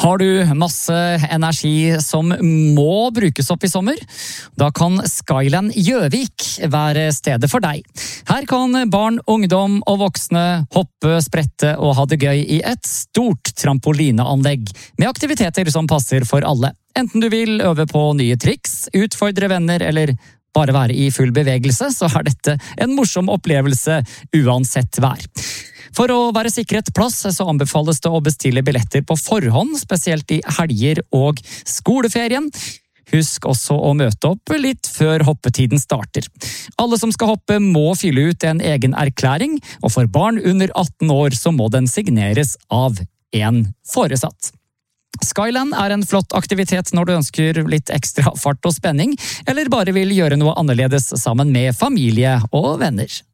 Har du masse energi som må brukes opp i sommer? Da kan Skyland Gjøvik være stedet for deg. Her kan barn, ungdom og voksne hoppe, sprette og ha det gøy i et stort trampolineanlegg med aktiviteter som passer for alle. Enten du vil øve på nye triks, utfordre venner eller bare være i full bevegelse, så er dette en morsom opplevelse uansett vær. For å være sikret plass, så anbefales det å bestille billetter på forhånd, spesielt i helger og skoleferien. Husk også å møte opp litt før hoppetiden starter. Alle som skal hoppe må fylle ut en egen erklæring, og for barn under 18 år så må den signeres av en foresatt. Skyland er en flott aktivitet når du ønsker litt ekstra fart og spenning, eller bare vil gjøre noe annerledes sammen med familie og venner.